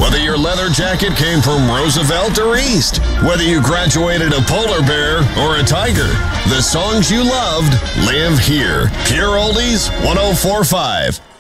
Whether your leather jacket came from Roosevelt or East, whether you graduated a polar bear or a tiger, the songs you loved live here. Pure Oldies 104.5.